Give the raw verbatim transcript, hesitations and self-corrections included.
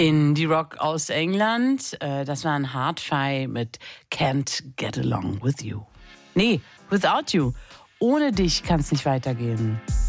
Indie-Rock aus England. Das war ein Hard-Fi mit Can't Get Along With You. Nee, Without You. Ohne dich kann es nicht weitergehen.